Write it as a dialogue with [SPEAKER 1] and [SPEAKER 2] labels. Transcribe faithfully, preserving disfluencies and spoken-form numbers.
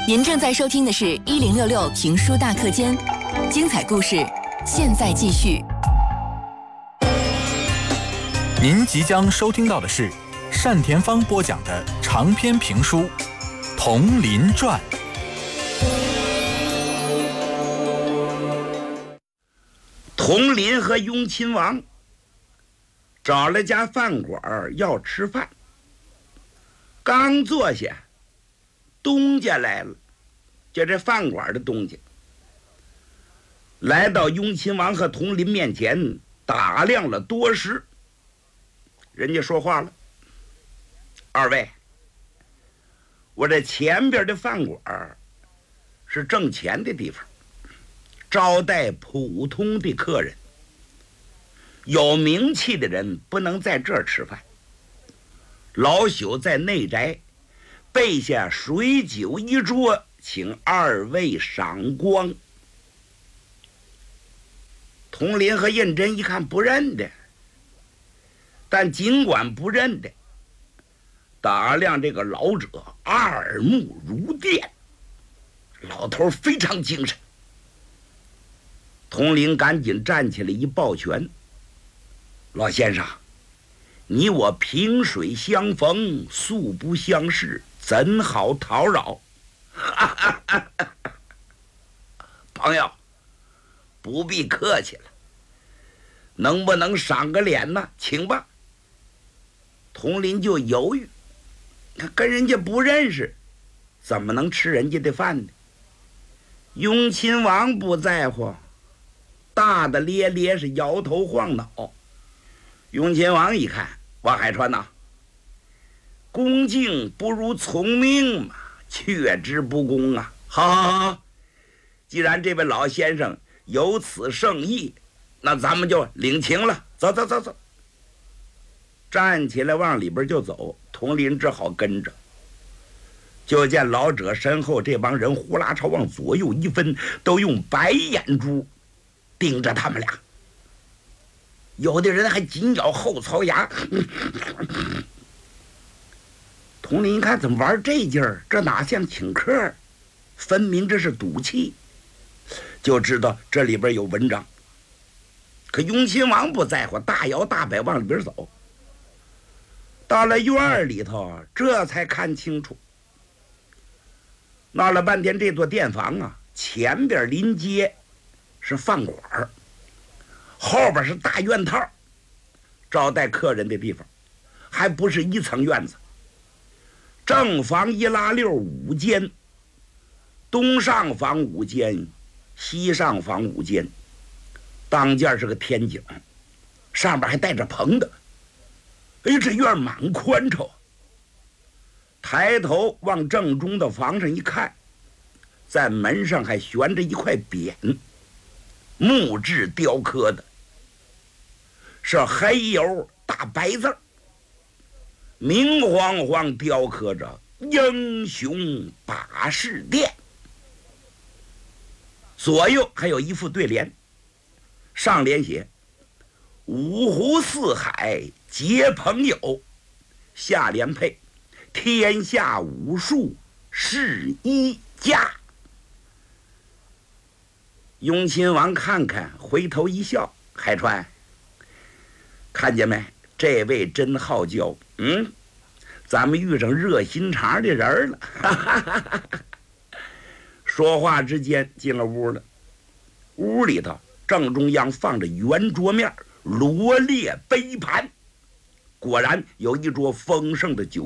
[SPEAKER 1] 您正在收听的是一零六六评书大课间，精彩故事现在继续。
[SPEAKER 2] 您即将收听到的是单田芳播讲的长篇评书《铜林传》。
[SPEAKER 3] 铜林和雍亲王找了家饭馆要吃饭，刚坐下，东家来了，就这饭馆的东家来到雍亲王和铜林面前，打量了多时。人家说话了：“二位，我这前边的饭馆是挣钱的地方，招待普通的客人，有名气的人不能在这儿吃饭。老朽在内宅备下水酒一桌，请二位赏光。”铜林和胤禛一看不认得，但尽管不认得，打量这个老者二目如电，老头非常精神。铜林赶紧站起来一抱拳：“老先生，你我萍水相逢，素不相识，怎好叨扰？”朋友，不必客气了，能不能赏个脸呢？请吧。铜林就犹豫，他跟人家不认识，怎么能吃人家的饭呢？雍亲王不在乎，大大咧咧是摇头晃脑。雍亲王一看，王海川呐、啊，恭敬不如从命嘛，却之不恭啊！好好好，既然这位老先生有此圣意，那咱们就领情了。走走走走，站起来往里边就走。铜林只好跟着。就见老者身后这帮人呼啦朝往左右一分，都用白眼珠盯着他们俩，有的人还紧咬后槽牙。铜林一看，怎么玩这劲儿？这哪像请客，分明这是赌气，就知道这里边有文章。可雍亲王不在乎，大摇大摆往里边走。到了院里头，这才看清楚，闹了半天，这座店房啊，前边临街是饭馆，后边是大院套，招待客人的地方，还不是一层院子。正房一拉六五间，东上房五间，西上房五间，当间是个天井，上边还带着棚的。哎，这院满宽敞。抬头往正中的房上一看，在门上还悬着一块匾，木质雕刻的，是黑油大白字，明晃晃雕刻着英雄把式殿。左右还有一副对联，上联写五湖四海结朋友，下联配天下武术是一家。雍亲王看看，回头一笑：“海川，看见没？这位真好交，嗯，咱们遇上热心肠的人了。”说话之间进了屋了。屋里头正中央放着圆桌面罗列杯盘，果然有一桌丰盛的酒